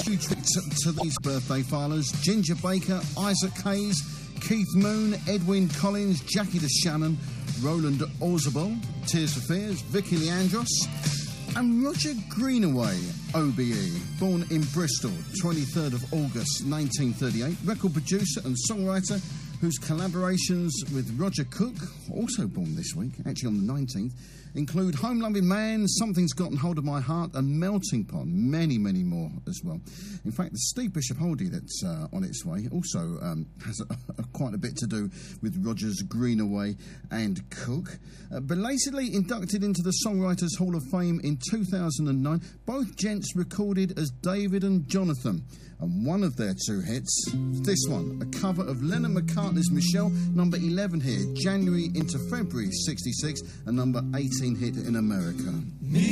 huge treat to these birthday filers: Ginger Baker, Isaac Hayes, Keith Moon, Edwin Collins, Jackie DeShannon, Roland Orzabal, Tears for Fears, Vicky Leandros, and Roger Greenaway, OBE, born in Bristol, 23rd of August 1938, record producer and songwriter whose collaborations with Roger Cook, also born this week, actually on the 19th, include Home Loving Man, Something's Gotten Hold of My Heart, and Melting Pot, many, many more as well. In fact, the Steve Bishop Oldie that's on its way also has quite a bit to do with Rogers, Greenaway and Cook. Belatedly inducted into the Songwriters Hall of Fame in 2009, both gents recorded as David and Jonathan. And one of their two hits, this one, a cover of Lennon McCartney's Michelle, number 11 here, January into February 66, a number 18 hit in America.